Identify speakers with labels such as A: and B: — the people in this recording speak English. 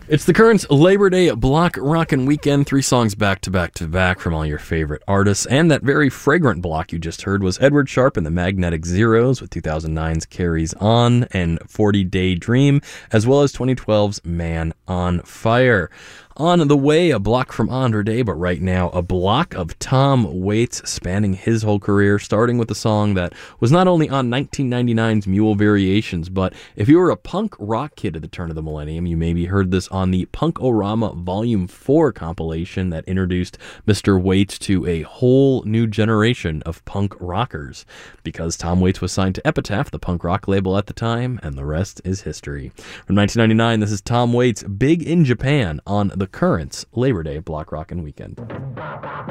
A: It's the Currents Labor Day Block Rockin' Weekend. 3 songs back to back to back from all your favorite artists. And that very fragrant block you just heard was Edward Sharpe and the Magnetic Zeros with 2009's Carries On and 40 Day Dream, as well as 2012's Man on Fire. On the way, a block from Andra Day, but right now a block of Tom Waits spanning his whole career, starting with a song that was not only on 1999's Mule Variations, but if you were a punk rock kid at the turn of the millennium, you maybe heard this on the Punk-O-Rama Volume 4 compilation that introduced Mr. Waits to a whole new generation of punk rockers, because Tom Waits was signed to Epitaph, the punk rock label at the time, and the rest is history. From 1999, this is Tom Waits' Big in Japan on the Currents Labor Day Block Rockin' Weekend.